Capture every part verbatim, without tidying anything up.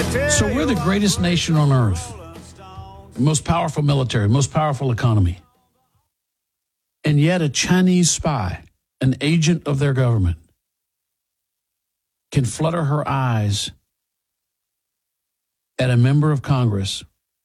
So we're the greatest nation on earth, the most powerful military, most powerful economy. And yet a Chinese spy, an agent of their government, can flutter her eyes at a member of Congress,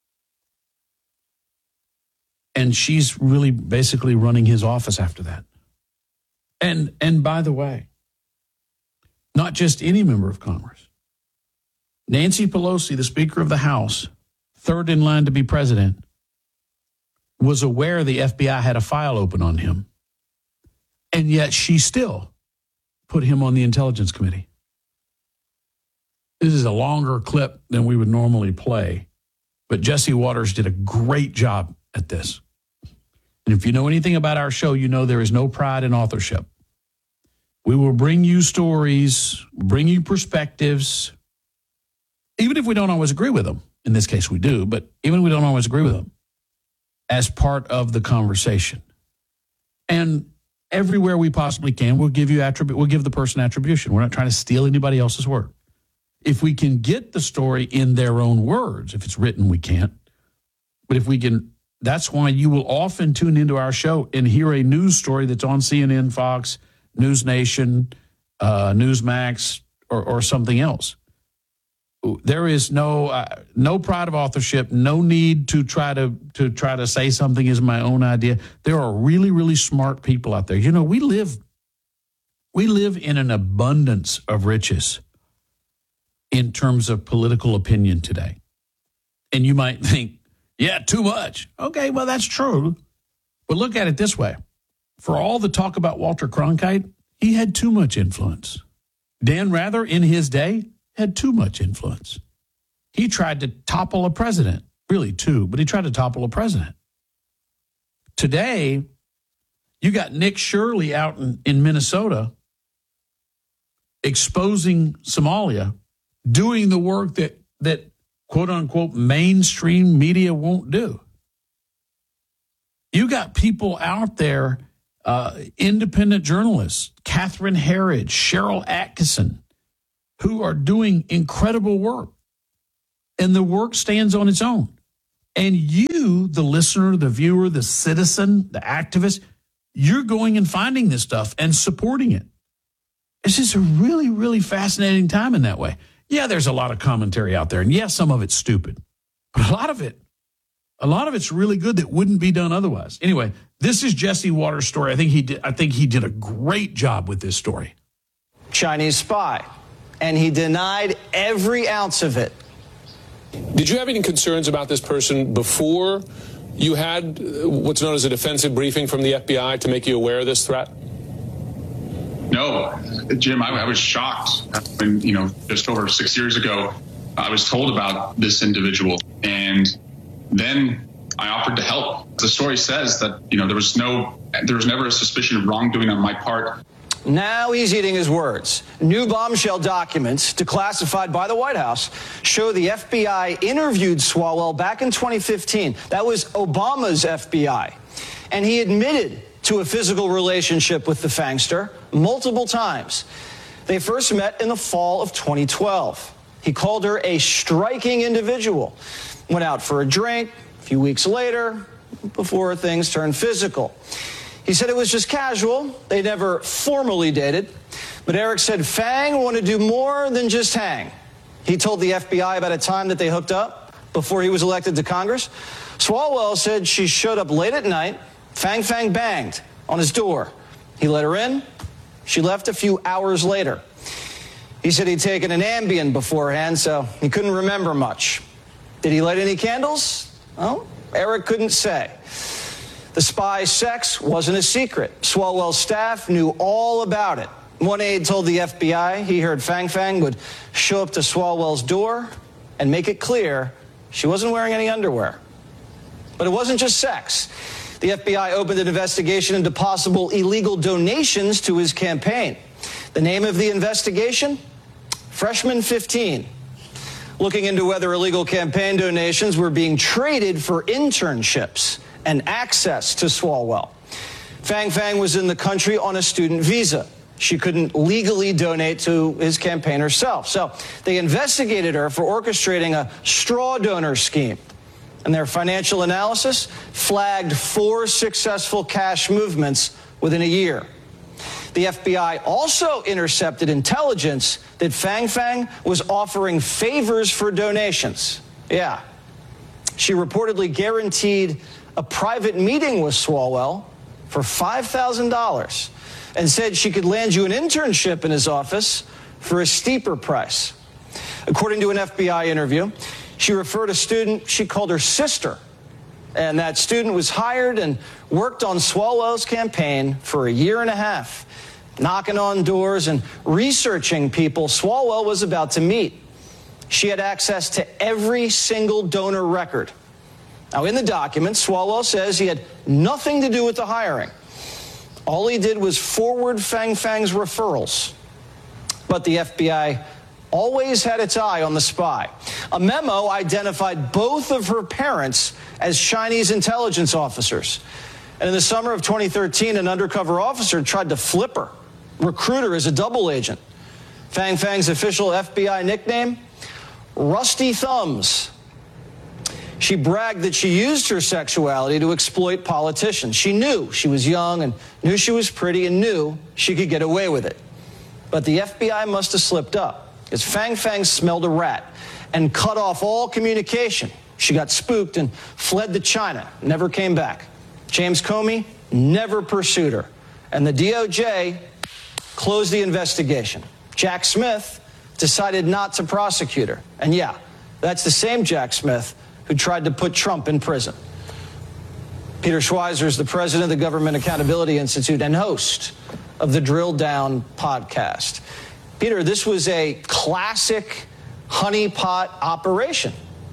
and she's really basically running his office after that. And and by the way, not just any member of Congress. Nancy Pelosi, the Speaker of the House, third in line to be president, was aware the F B I had a file open on him, and yet she still put him on the Intelligence Committee. This is a longer clip than we would normally play, but Jesse Waters did a great job at this. And if you know anything about our show, you know there is no pride in authorship. We will bring you stories, bring you perspectives, even if we don't always agree with them. In this case, we do, but even if we don't always agree with them, as part of the conversation. And everywhere we possibly can, we'll give you attribute, we'll give the person attribution. We're not trying to steal anybody else's work. If we can get the story in their own words, if it's written, we can't. But if we can, that's why you will often tune into our show and hear a news story that's on C N N, Fox, News Nation, uh, Newsmax, or, or something else. There is no uh, no pride of authorship, no need to try to to try to say something is my own idea. There are really, really smart people out there. You know, we live we live in an abundance of riches in terms of political opinion today. And you might think, yeah, too much. Okay, well, that's true. But look at it this way. For all the talk about Walter Cronkite, he had too much influence. Dan Rather, in his day, had too much influence. He tried to topple a president, really two, but he tried to topple a president. Today, you got Nick Shirley out in, in Minnesota exposing Somalia, doing the work that, that quote unquote mainstream media won't do. You got people out there, uh, independent journalists, Catherine Herridge, Cheryl Atkinson, who are doing incredible work. And the work stands on its own. And you, the listener, the viewer, the citizen, the activist, you're going and finding this stuff and supporting it. It's just a really, really fascinating time in that way. Yeah, there's a lot of commentary out there. And yes, some of it's stupid. But a lot of it, a lot of it's really good that wouldn't be done otherwise. Anyway, this is Jesse Waters' story. I think he did, I think he did a great job with this story. Chinese spy. And he denied every ounce of it. Did you have any concerns about this person before you had what's known as a defensive briefing from the F B I to make you aware of this threat? No, Jim, I, I was shocked when, you know, just over six years ago, I was told about this individual. And then I offered to help. The story says that, you know, there was no, there was never a suspicion of wrongdoing on my part. Now he's eating his words. New bombshell documents, declassified by the White House, show the F B I interviewed Swalwell back in twenty fifteen. That was Obama's F B I. And he admitted to a physical relationship with the Fangster multiple times. They first met in the fall of twenty twelve. He called her a striking individual. Went out for a drink a few weeks later before things turned physical. He said it was just casual. They never formally dated. But Eric said Fang wanted to do more than just hang. He told the F B I about a time that they hooked up before he was elected to Congress. Swalwell said she showed up late at night. Fang Fang banged on his door. He let her in. She left a few hours later. He said he'd taken an Ambien beforehand, so he couldn't remember much. Did he light any candles? Well, Eric couldn't say. The spy's sex wasn't a secret. Swalwell's staff knew all about it. One aide told the F B I he heard Fang Fang would show up to Swalwell's door and make it clear she wasn't wearing any underwear. But it wasn't just sex. The F B I opened an investigation into possible illegal donations to his campaign. The name of the investigation? Freshman fifteen. Looking into whether illegal campaign donations were being traded for internships and access to Swalwell. Fang Fang was in the country on a student visa. she couldn't legally donate to his campaign herself. So they investigated her for orchestrating a straw donor scheme. And their financial analysis flagged four successful cash movements within a year. The F B I also intercepted intelligence that Fang Fang was offering favors for donations. Yeah. She reportedly guaranteed a private meeting with Swalwell for five thousand dollars and said she could land you an internship in his office for a steeper price. According to an F B I interview, she referred a student she called her sister, and that student was hired and worked on Swalwell's campaign for a year and a half, knocking on doors and researching people Swalwell was about to meet. She had access to every single donor record. Now, in the document, Swalwell says he had nothing to do with the hiring. All he did was forward Fang Fang's referrals. But the F B I always had its eye on the spy. A memo identified both of her parents as Chinese intelligence officers. And in the summer of twenty thirteen, an undercover officer tried to flip her, recruit her as a double agent. Fang Fang's official F B I nickname? Rusty Thumbs. She bragged that she used her sexuality to exploit politicians. She knew she was young and knew she was pretty and knew she could get away with it. But the F B I must have slipped up, because Fang Fang smelled a rat and cut off all communication. She got spooked and fled to China, never came back. James Comey never pursued her. And the D O J closed the investigation. Jack Smith decided not to prosecute her. And yeah, that's the same Jack Smith who tried to put Trump in prison. Peter Schweizer is the president of the Government Accountability Institute and host of the Drill Down podcast. Peter, this was a classic honeypot operation.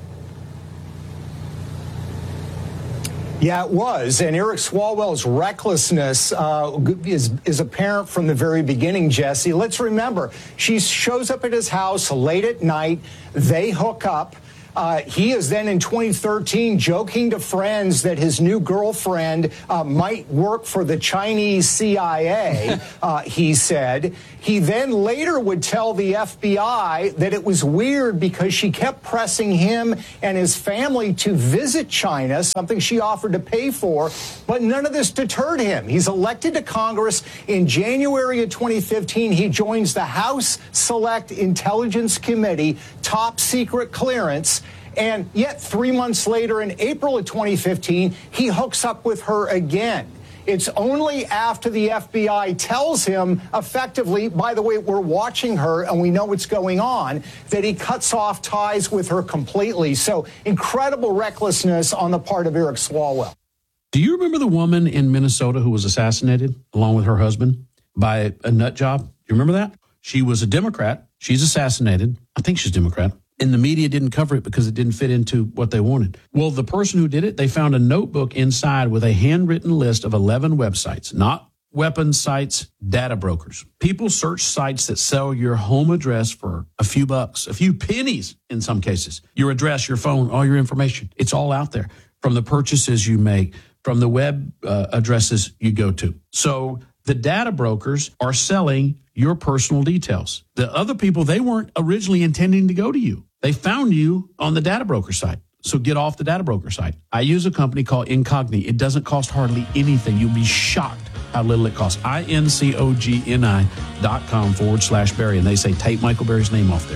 Yeah, it was. And Eric Swalwell's recklessness uh, is, is apparent from the very beginning, Jesse. Let's remember, she shows up at his house late at night. They hook up. Uh, he is then in twenty thirteen joking to friends that his new girlfriend uh, might work for the Chinese C I A, uh, he said. He then later would tell the F B I that it was weird because she kept pressing him and his family to visit China, something she offered to pay for, but none of this deterred him. He's elected to Congress in January of twenty fifteen. He joins the House Select Intelligence Committee, top secret clearance. And yet three months later, in April of twenty fifteen, he hooks up with her again. It's only after the F B I tells him effectively, by the way, we're watching her and we know what's going on, that he cuts off ties with her completely. So incredible recklessness on the part of Eric Swalwell. Do you remember the woman in Minnesota who was assassinated along with her husband by a nut job? Do you remember that? She was a Democrat. She's assassinated. I think she's Democrat. And the media didn't cover it because it didn't fit into what they wanted. Well, the person who did it, they found a notebook inside with a handwritten list of eleven websites, not weapons sites, data brokers. People search sites that sell your home address for a few bucks, a few pennies in some cases. Your address, your phone, all your information. It's all out there from the purchases you make, from the web uh, addresses you go to. So the data brokers are selling your personal details. The other people, they weren't originally intending to go to you. They found you on the data broker site. So get off the data broker site. I use a company called Incogni. It doesn't cost hardly anything. You'll be shocked how little it costs. I-N-C-O-G-N-I dot com forward slash Barry. And they say, take Michael Barry's name off there.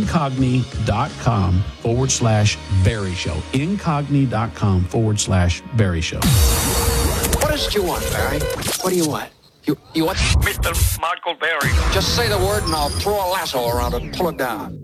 Incogni.com forward slash Barry Show. Incogni.com forward slash Barry Show. What is it you want, Barry? What do you want? You, you what? Mister Michael Barry. Just say the word and I'll throw a lasso around it and pull it down.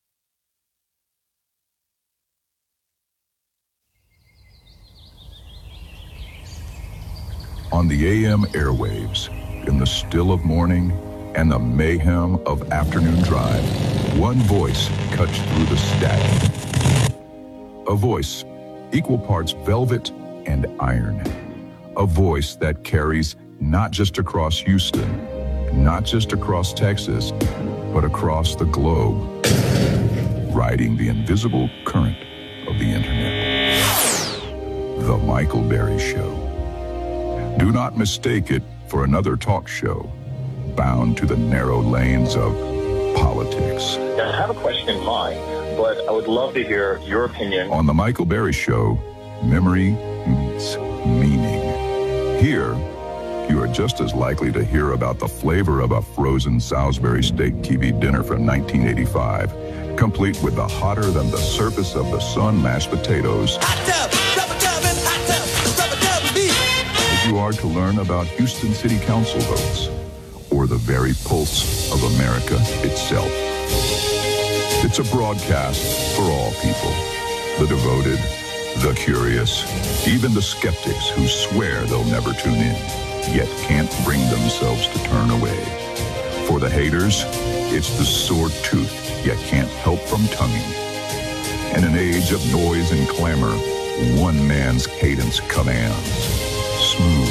On the A M airwaves, in the still of morning and the mayhem of afternoon drive, one voice cuts through the static. A voice, equal parts velvet and iron. A voice that carries not just across Houston, not just across Texas, but across the globe, riding the invisible current of the internet. The Michael Barry Show. Do not mistake it for another talk show. bound to the narrow lanes of politics. I have a question in mind, but I would love to hear your opinion. On The Michael Berry Show, memory meets meaning. Here, you are just as likely to hear about the flavor of a frozen Salisbury steak T V dinner from nineteen eighty-five, complete with the hotter than the surface of the sun mashed potatoes, Hot tub, rubber tub, and hot tub, rubber tub beef. as you are to learn about Houston City Council votes, or the very pulse of America itself. It's a broadcast for all people, the devoted, the curious, even the skeptics who swear they'll never tune in, yet can't bring themselves to turn away. For the haters, it's the sore tooth, yet can't help from tonguing. In an age of noise and clamor, one man's cadence commands. Smooth,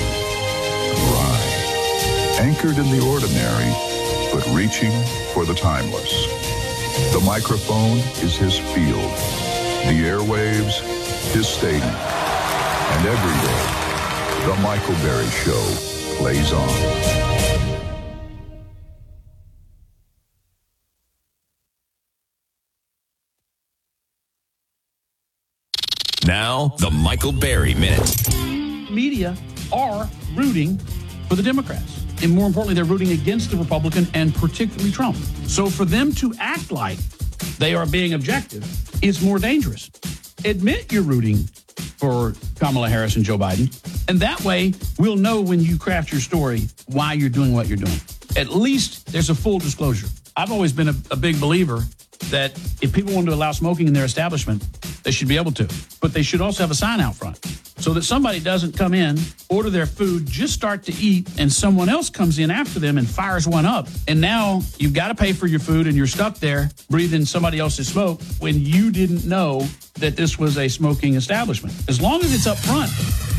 dry, anchored in the ordinary, but reaching for the timeless. The microphone is his field, the airwaves, his stadium. And every day, The Michael Berry Show plays on. Now, the Michael Berry Minute. Media are rooting for the Democrats. And more importantly, they're rooting against the Republican and particularly Trump. So for them to act like they are being objective is more dangerous. Admit you're rooting for Kamala Harris and Joe Biden. And that way, we'll know when you craft your story why you're doing what you're doing. At least there's a full disclosure. I've always been a, a big believer that if people want to allow smoking in their establishment, they should be able to. But they should also have a sign out front so that somebody doesn't come in, order their food, just start to eat, and someone else comes in after them and fires one up. And now you've got to pay for your food and you're stuck there breathing somebody else's smoke when you didn't know that this was a smoking establishment. As long as it's up front,